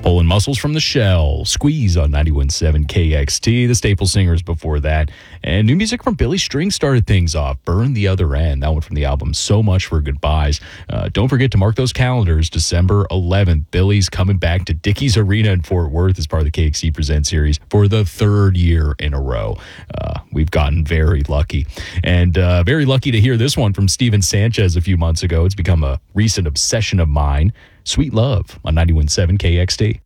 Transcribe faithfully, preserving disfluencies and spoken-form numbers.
Pulling Muscles from the Shell, Squeeze on ninety-one point seven K X T, the Staple Singers before that. And new music from Billy String started things off, Burn the Other End, that one from the album So Much for Goodbyes. Uh, don't forget to mark those calendars, December eleventh, Billy's coming back to Dickies Arena in Fort Worth as part of the K X T Presents series for the third year in a row. Uh, we've gotten very lucky. And uh, very lucky to hear this one from Steven Sanchez a few months ago. It's become a recent obsession of mine. Sweet Love on ninety-one point seven K X T.